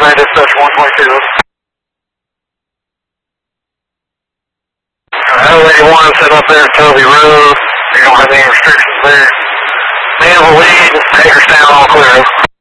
Bay Dispatch 122. L81 set up there at Toby Road. You don't have any restrictions there. Man of the lead, Hagerstown all clear.